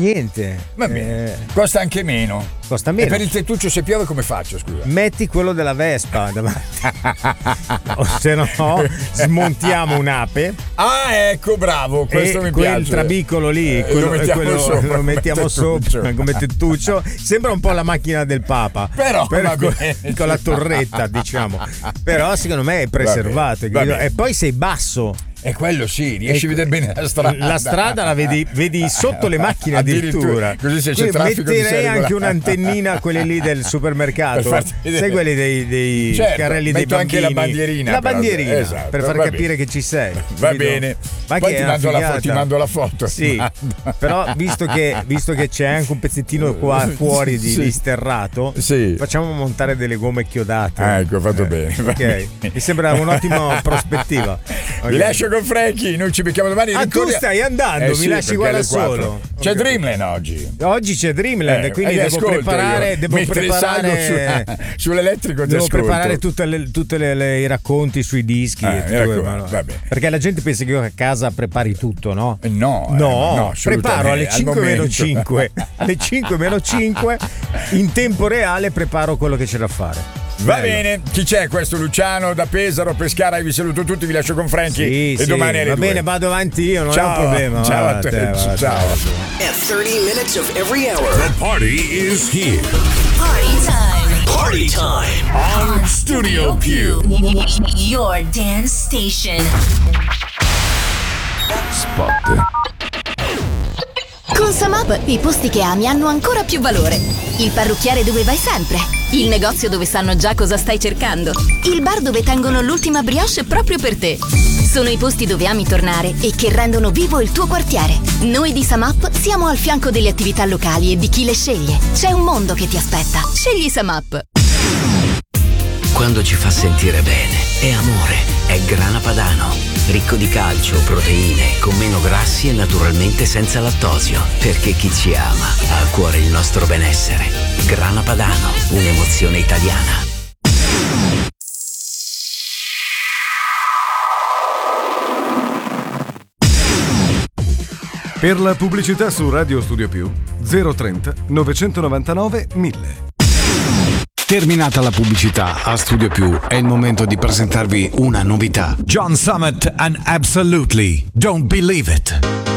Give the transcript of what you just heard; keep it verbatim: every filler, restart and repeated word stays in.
niente. Va bene. Eh, Costa anche meno. Costa meno. E per il tettuccio se piove come faccio, scusa? Metti quello della Vespa davanti. O se no, smontiamo un'ape. Ah, ecco, bravo, questo e mi quel piace. trabicolo lì, Eh, quello, lo mettiamo quello, sopra, lo mettiamo tettuccio. sopra come tettuccio. Sembra un po' la macchina del Papa, Però per, va con, bene, con la ci torretta, diciamo. Però secondo me è preservato. Va bene, va bene. E poi sei basso. E quello sì, riesci a vedere bene la strada. La strada la vedi, vedi sotto le macchine addirittura. Così se c'è Quindi traffico ti metterei serve anche la- un'antennina, quelle lì del supermercato. Per farti vedere. Sai quelli dei, dei Certo, carrelli dei metto anche bambini. la bandierina, La però. bandierina, Esatto, per far va capire bene. che ci sei. Va capito? bene. Ma Poi che ti è una mando, la fo- figata. ti mando la foto. Sì, però visto che, visto che c'è anche un pezzettino qua fuori di, Sì. di sterrato, Sì. facciamo montare delle gomme chiodate. Ah, ecco, fatto bene. Va Ok, bene. mi sembra un'ottima prospettiva. Vi Ok. lascio con Frankie, noi ci becchiamo domani. Ah, tu Ricordi- stai andando, Eh mi sì, lasci perché qua da alle quattro. solo. C'è Ok. Dreamland oggi. Oggi c'è Dreamland, Eh, quindi e devo ascolto preparare, io. devo Mentre preparare salgo su- sull'elettrico ti devo ascolto. preparare tutte le, tutte le, le- i racconti sui dischi. Eh, e tutto mi quel- raccomando, ma no. va bene. Perché la gente pensa che io a casa prepari tutto, no? Eh, No, eh, No, no, assolutamente, preparo alle al cinque meno momento. cinque. Alle cinque meno cinque in tempo reale preparo quello che c'è da fare. Va Bello. bene, chi c'è questo? Luciano da Pesaro, Pescara, vi saluto tutti, vi lascio con Frankie Sì, e sì, domani alle va due. bene, vado avanti io, non Ciao, è un problema. ciao va, a te, te, va, ciao. te. At thirty minutes of every hour. The party is here. Party time. Party time. On Studio Q. Your dance station. Spot. Con Samap i posti che ami hanno ancora più valore. Il parrucchiere dove vai sempre. Il negozio dove sanno già cosa stai cercando. Il bar dove tengono l'ultima brioche proprio per te. Sono i posti dove ami tornare e che rendono vivo il tuo quartiere. Noi di Samap siamo al fianco delle attività locali e di chi le sceglie. C'è un mondo che ti aspetta. Scegli Samap. Quando ci fa sentire bene, è amore, è Grana Padano. Ricco di calcio, proteine, con meno grassi e naturalmente senza lattosio. Perché chi ci ama ha a cuore il nostro benessere. Grana Padano, un'emozione italiana. Per la pubblicità su Radio Studio Più zero trenta novecentonovantanove mille. Terminata la pubblicità a Studio Più, è il momento di presentarvi una novità. John Summit and Absolutely Don't Believe It.